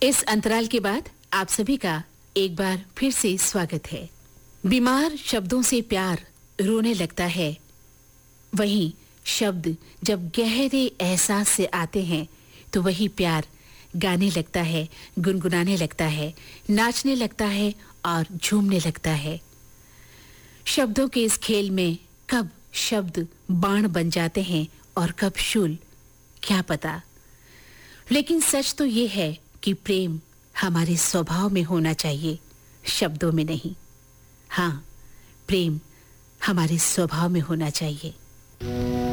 इस अंतराल के बाद आप सभी का एक बार फिर से स्वागत है। बीमार शब्दों से प्यार रोने लगता है, वहीं शब्द जब गहरे एहसास से आते हैं तो वही प्यार गाने लगता है, गुनगुनाने लगता है, नाचने लगता है और झूमने लगता है। शब्दों के इस खेल में कब शब्द बाण बन जाते हैं और कब शूल, क्या पता। लेकिन सच तो ये है कि प्रेम हमारे स्वभाव में होना चाहिए, शब्दों में नहीं। हाँ, प्रेम हमारे स्वभाव में होना चाहिए।